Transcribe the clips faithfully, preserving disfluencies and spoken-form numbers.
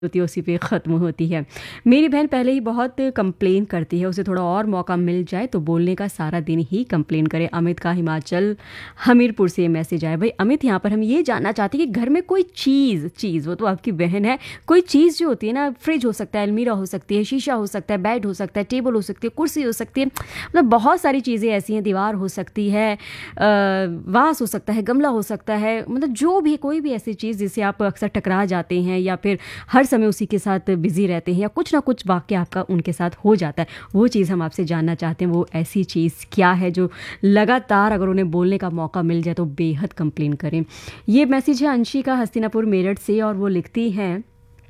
होती है उसी पे ख़त्म होती है। मेरी बहन पहले ही बहुत कंप्लेन करती है, उसे थोड़ा और मौका मिल जाए तो बोलने का सारा दिन ही कंप्लेन करे। अमित का हिमाचल हमीरपुर से ये मैसेज आया। भाई अमित, यहाँ पर हम ये जानना चाहते हैं कि घर में कोई चीज़ चीज़ वो तो आपकी बहन है, कोई चीज़ जो होती है ना, फ्रिज हो सकता है, अलमीरा हो सकती है, शीशा हो सकता है, बेड हो सकता है, टेबल हो सकती है, कुर्सी हो सकती है, मतलब बहुत सारी चीज़ें ऐसी हैं, दीवार हो सकती है, वास हो सकता है, गमला हो सकता है, मतलब जो भी कोई भी ऐसी चीज़ जिससे आप अक्सर टकरा जाते हैं या फिर हर समय उसी के साथ बिजी रहते हैं या कुछ ना कुछ वाक़या आपका उनके साथ हो जाता है, वो चीज़ हम आपसे जानना चाहते हैं। वो ऐसी चीज़ क्या है जो लगातार अगर उन्हें बोलने का मौका मिल जाए तो बेहद कंप्लेन करें। ये मैसेज है अंशिका हस्तिनापुर मेरठ से और वो लिखती हैं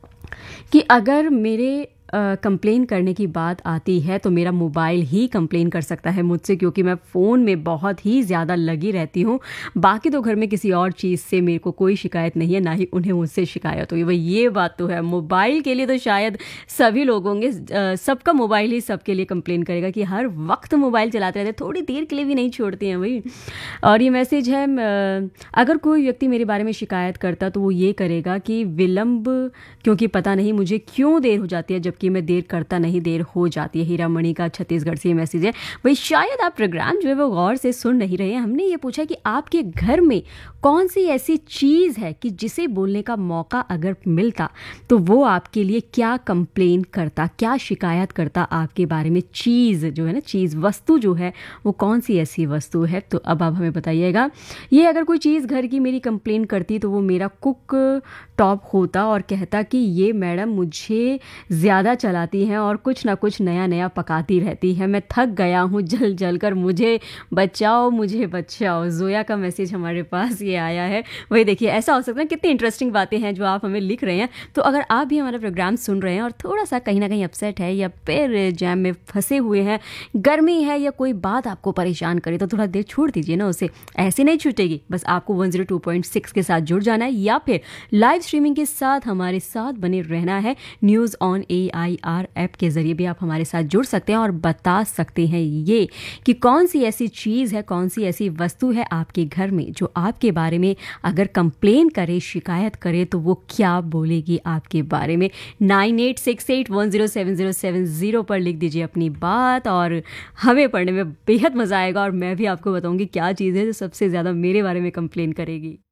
कि अगर मेरे कंप्लेन करने की बात आती है तो मेरा मोबाइल ही कंप्लेन कर सकता है मुझसे, क्योंकि मैं फ़ोन में बहुत ही ज़्यादा लगी रहती हूँ। बाकी तो घर में किसी और चीज़ से मेरे को कोई शिकायत नहीं है, ना ही उन्हें मुझसे शिकायत हुई। भाई ये बात तो है, मोबाइल के लिए तो शायद सभी लोग होंगे, सबका मोबाइल ही सबके लिए कंप्लेन करेगा कि हर वक्त मोबाइल चलाते रहते, थोड़ी देर के लिए भी नहीं छोड़ते हैं भाई। और ये मैसेज है, अगर कोई व्यक्ति मेरे बारे में शिकायत करता तो वो ये करेगा कि विलम्ब, क्योंकि पता नहीं मुझे क्यों देर हो जाती है, जबकि कि मैं देर करता नहीं देर हो जाती है। हीरा मणि का छत्तीसगढ़ से ये मैसेज है। भाई शायद आप प्रोग्राम जो है वो गौर से सुन नहीं रहे हैं। हमने ये पूछा कि आपके घर में कौन सी ऐसी चीज़ है कि जिसे बोलने का मौका अगर मिलता तो वो आपके लिए क्या कंप्लेन करता, क्या शिकायत करता आपके बारे में। चीज़ जो है ना, चीज़ वस्तु जो है वो कौन सी ऐसी वस्तु है, तो अब आप हमें बताइएगा। ये अगर कोई चीज़ घर की मेरी कंप्लेन करती तो वो मेरा कुक टॉप होता और कहता कि ये मैडम मुझे ज़्यादा चलाती हैं और कुछ ना कुछ नया नया पकाती रहती है, मैं थक गया हूँ जल जल कर, मुझे बचाओ मुझे बचाओ। जोया का मैसेज हमारे पास ये आया है। वही देखिए, ऐसा हो सकता है, कितनी इंटरेस्टिंग बातें हैं जो आप हमें लिख रहे हैं। तो अगर आप भी हमारा प्रोग्राम सुन रहे हैं और थोड़ा सा कहीं ना कहीं अपसेट है या फिर जैम में फंसे हुए हैं, गर्मी है या कोई बात आपको परेशान करे, तो थोड़ा देर छोड़ दीजिए ना उसे, ऐसे नहीं छूटेगी। बस आपको one zero two point six के साथ जुड़ जाना है या फिर लाइव स्ट्रीमिंग के साथ हमारे साथ बने रहना है। News on A I R app के ज़रिए भी आप हमारे साथ जुड़ सकते हैं और बता सकते हैं ये कि कौन सी ऐसी चीज़ है, कौन सी ऐसी वस्तु है आपके घर में जो आपके बारे में अगर कंप्लेन करे, शिकायत करे, तो वो क्या बोलेगी आपके बारे में। Nine eight six eight one zero seven zero seven zero पर लिख दीजिए अपनी बात और हमें पढ़ने में बेहद मज़ा आएगा और मैं भी आपको बताऊंगी क्या चीज़ है जो सबसे ज़्यादा मेरे बारे में कंप्लेन करेगी।